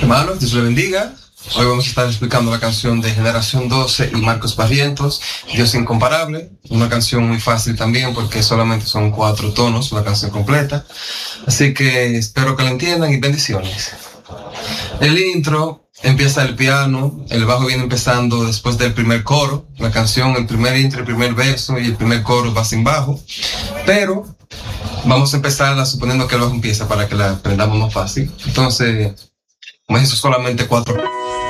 Hermanos, Dios le bendiga. Hoy vamos a estar explicando la canción de Generación 12 y Marcos Barrientos, Dios Incomparable. Una canción muy fácil también porque solamente son 4 tonos, la canción completa. Así que espero que la entiendan y bendiciones. El intro empieza el piano, el bajo viene empezando después del primer coro. La canción, el primer intro, el primer verso y el primer coro va sin bajo. Pero vamos a empezarla suponiendo que el bajo empieza para que la aprendamos más fácil. Entonces, como es eso, solamente 4.